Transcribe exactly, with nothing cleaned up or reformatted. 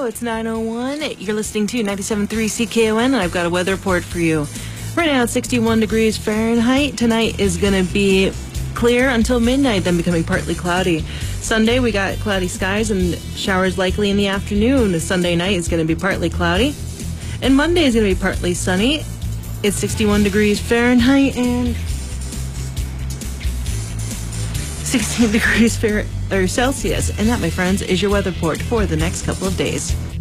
Radio. It's nine oh one. You're listening to ninety-seven point three C K O N, and I've got a weather report for you. Right now, it's sixty-one degrees Fahrenheit. Tonight is going to be clear until midnight, then becoming partly cloudy. Sunday, we got cloudy skies and showers likely in the afternoon. Sunday night is going to be partly cloudy. And Monday is going to be partly sunny. It's sixty-one degrees Fahrenheit and sixteen degrees Fair- or Celsius. And that, my friends, is your weather report for the next couple of days.